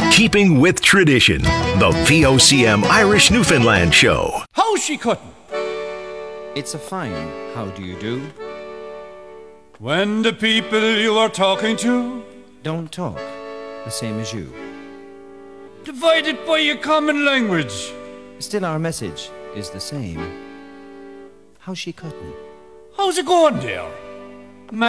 Keeping with tradition, the VOCM Irish Newfoundland Show. How's she cutting? It's a fine how do you do. When the people you are talking to Don't talk the same as you. divided by a common language. Still our message is the same. How's she cutting? How's it going there?